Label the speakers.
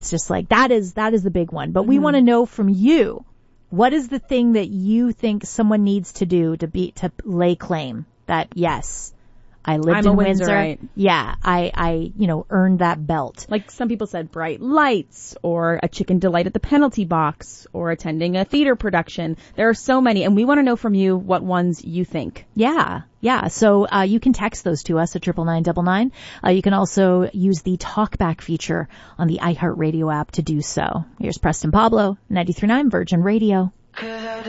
Speaker 1: it's just like, that is the big one. But we want to know from you, what is the thing that you think someone needs to do to lay claim that, yes, I lived in Windsor.
Speaker 2: Windsorite.
Speaker 1: Yeah, I earned that belt.
Speaker 2: Like some people said, bright lights, or a chicken delight at the penalty box, or attending a theater production. There are so many, and we want to know from you what ones you think.
Speaker 1: Yeah. So you can text those to us at 99999. You can also use the talkback feature on the iHeartRadio app to do so. Here's Preston Pablo, 93.9 Virgin Radio.